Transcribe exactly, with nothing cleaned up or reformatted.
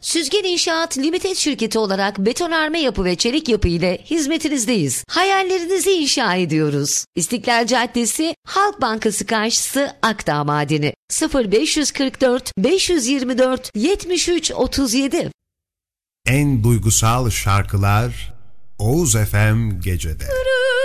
Süzgen İnşaat Limited şirketi olarak betonarme yapı ve çelik yapı ile hizmetinizdeyiz. Hayallerinizi inşa ediyoruz. İstiklal Caddesi, Halk Bankası karşısı, Akdağ Madeni. sıfır beş kırk dört beş yirmi dört yetmiş üç otuz yedi. En duygusal şarkılar Oğuz F M Gece'de.